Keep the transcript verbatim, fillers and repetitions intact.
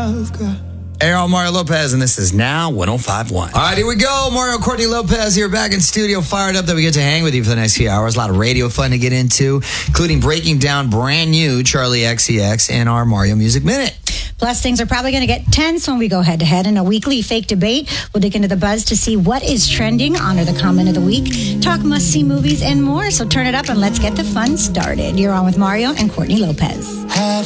I've got. Hey, I'm Mario Lopez, and this is Now one oh five point one. All right, here we go. Mario Courtney Lopez here back in studio, fired up that we get to hang with you for the next few hours. A lot of radio fun to get into, including breaking down brand new Charlie X C X in our Mario Music Minute. Plus, things are probably going to get tense when we go head-to-head in a weekly fake debate. We'll dig into the buzz to see what is trending, honor the comment of the week, talk must-see movies, and more. So turn it up and let's get the fun started. You're on with Mario and Courtney Lopez. Have